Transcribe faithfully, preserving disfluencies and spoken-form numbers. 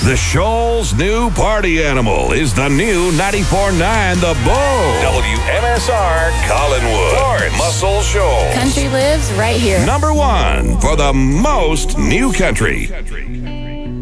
The Shoal's new party animal is the new ninety-four point nine The Bull. W M S R Collinwood. Florence. Muscle Shoals. Country lives right here. Number one for the most new country.